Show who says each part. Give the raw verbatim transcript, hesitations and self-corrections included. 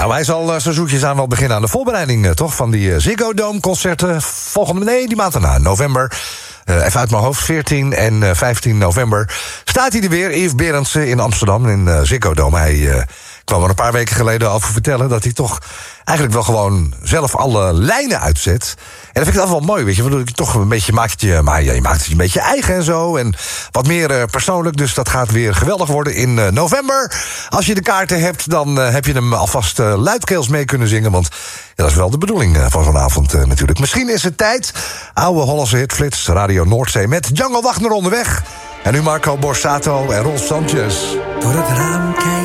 Speaker 1: Nou, hij zal uh, zo zoetjes aan wel beginnen aan de voorbereiding, uh, toch? Van die uh, Ziggo Dome concerten. Volgende, nee, die maand daarna, november. Uh, even uit mijn hoofd, veertien en uh, vijftien november. Staat hij er weer, Yves Berendsen in Amsterdam, in uh, Ziggo Dome. Hij uh, kwam er een paar weken geleden over vertellen dat hij toch eigenlijk wel gewoon zelf alle lijnen uitzet. En dat vind ik altijd wel mooi, weet je. Want je toch een beetje maakt je, maar ja, je maakt het een beetje eigen en zo. En wat meer uh, persoonlijk. Dus dat gaat weer geweldig worden in uh, november. Als je de kaarten hebt, dan uh, heb je hem alvast uh, luidkeels mee kunnen zingen. Want ja, dat is wel de bedoeling uh, van zo'n avond uh, natuurlijk. Misschien is het tijd. Oude Hollandse hitflits, Radio Noordzee met Django Wagner onderweg. En nu Marco Borsato en Rolf Sanchez.
Speaker 2: Door het raam kijken.